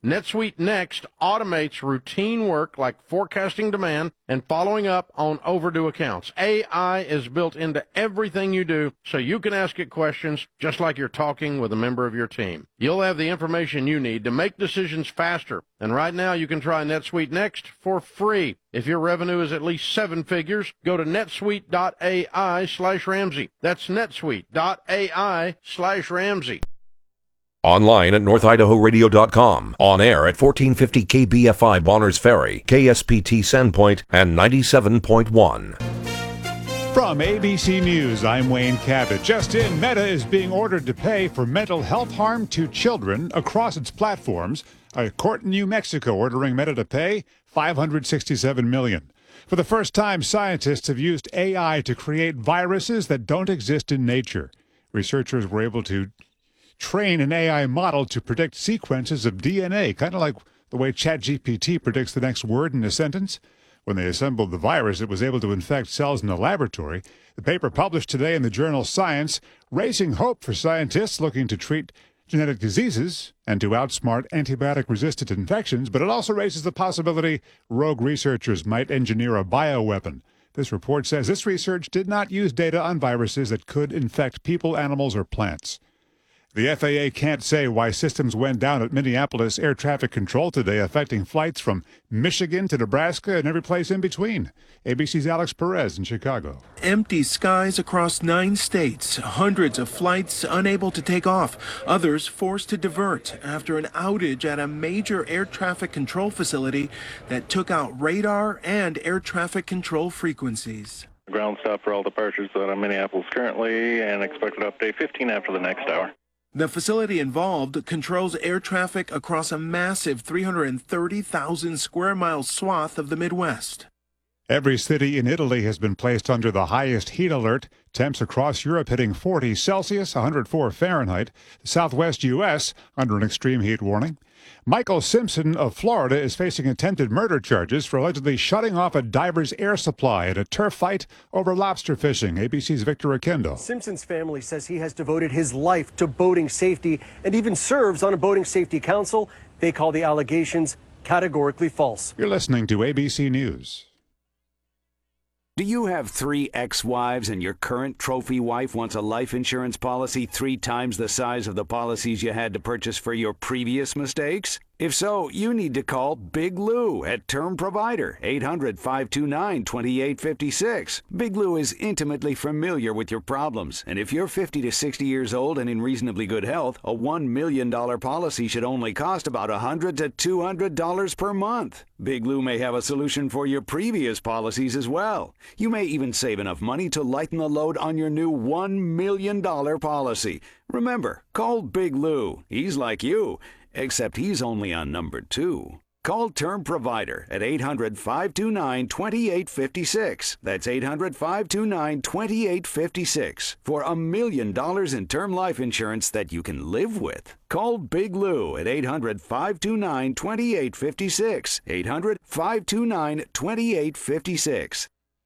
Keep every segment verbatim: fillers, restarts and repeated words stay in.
NetSuite Next automates routine work like forecasting demand and following up on overdue accounts. A I is built into everything you do, so you can ask it questions just like you're talking with a member of your team. You'll have the information you need to make decisions faster. And right now, you can try NetSuite Next for free. If your revenue is at least seven figures, go to netsuite.ai slash Ramsey. That's netsuite.ai slash Ramsey. Online at north idaho radio dot com. On air at fourteen fifty K B F I Bonners Ferry, K S P T Sandpoint, and ninety-seven point one. From A B C News, I'm Wayne Cabot. Just in, Meta is being ordered to pay for mental health harm to children across its platforms. A court in New Mexico ordering Meta to pay five hundred sixty-seven million dollars. For the first time, scientists have used A I to create viruses that don't exist in nature. Researchers were able to train an A I model to predict sequences of D N A, kind of like the way ChatGPT predicts the next word in a sentence. When they assembled the virus, it was able to infect cells in a laboratory. The paper published today in the journal Science, raising hope for scientists looking to treat genetic diseases and to outsmart antibiotic-resistant infections, but it also raises the possibility rogue researchers might engineer a bioweapon. This report says this research did not use data on viruses that could infect people, animals, or plants. The F A A can't say why systems went down at Minneapolis air traffic control today, affecting flights from Michigan to Nebraska and every place in between. A B C's Alex Perez in Chicago. Empty skies across nine states, hundreds of flights unable to take off, others forced to divert after an outage at a major air traffic control facility that took out radar and air traffic control frequencies. Ground stop for all departures out of Minneapolis currently, and expected update fifteen after the next hour. The facility involved controls air traffic across a massive three hundred thirty thousand square mile swath of the Midwest. Every city in Italy has been placed under the highest heat alert. Temps across Europe hitting forty Celsius, one hundred four Fahrenheit. The southwest U S under an extreme heat warning. Michael Simpson of Florida is facing attempted murder charges for allegedly shutting off a diver's air supply at a turf fight over lobster fishing. A B C's Victor Akendo. Simpson's family says he has devoted his life to boating safety and even serves on a boating safety council. They call the allegations categorically false. You're listening to A B C News. Do you have three ex-wives and your current trophy wife wants a life insurance policy three times the size of the policies you had to purchase for your previous mistakes? If so, you need to call Big Lou at Term Provider, eight hundred, five two nine, two eight five six. Big Lou is intimately familiar with your problems, and if you're fifty to sixty years old and in reasonably good health, a one million dollars policy should only cost about one hundred to two hundred dollars per month. Big Lou may have a solution for your previous policies as well. You may even save enough money to lighten the load on your new one million dollars policy. Remember, call Big Lou. He's like you, except he's only on number two. Call Term Provider at eight hundred, five two nine, two eight five six. That's eight hundred, five two nine, two eight five six for a million dollars in term life insurance that you can live with. Call Big Lou at eight hundred, five two nine, two eight five six. eight hundred, five two nine, two eight five six.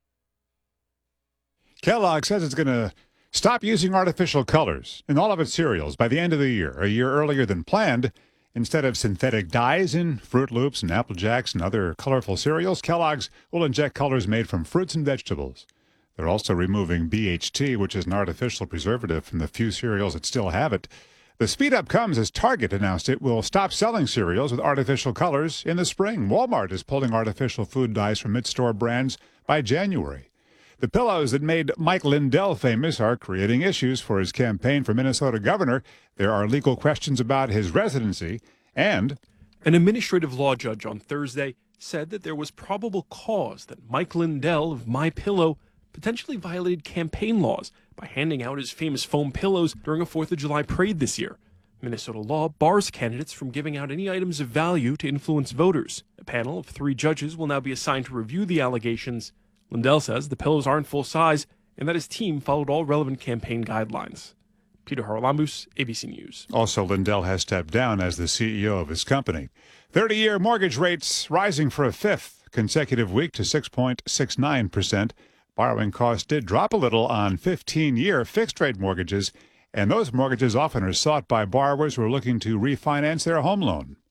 Kellogg says it's going to stop using artificial colors in all of its cereals by the end of the year, a year earlier than planned. Instead of synthetic dyes in Fruit Loops and Apple Jacks and other colorful cereals, Kellogg's will inject colors made from fruits and vegetables. They're also removing B H T, which is an artificial preservative, from the few cereals that still have it. The speed up comes as Target announced it will stop selling cereals with artificial colors in the spring. Walmart is pulling artificial food dyes from its store brands by January. The pillows that made Mike Lindell famous are creating issues for his campaign for Minnesota governor. There are legal questions about his residency, and an administrative law judge on Thursday said that there was probable cause that Mike Lindell of MyPillow potentially violated campaign laws by handing out his famous foam pillows during a fourth of July parade this year. Minnesota law bars candidates from giving out any items of value to influence voters. A panel of three judges will now be assigned to review the allegations. Lindell says the pillows aren't full size and that his team followed all relevant campaign guidelines. Peter Haralambous, A B C News. Also, Lindell has stepped down as the C E O of his company. thirty-year mortgage rates rising for a fifth consecutive week to six point six nine percent. Borrowing costs did drop a little on fifteen-year fixed-rate mortgages, and those mortgages often are sought by borrowers who are looking to refinance their home loan.